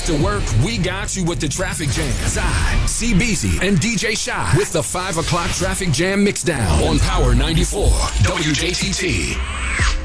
After work, we got you with the traffic jams. I, CBZ, and DJ Shy with the 5 o'clock traffic jam mixdown on Power 94 WJTT.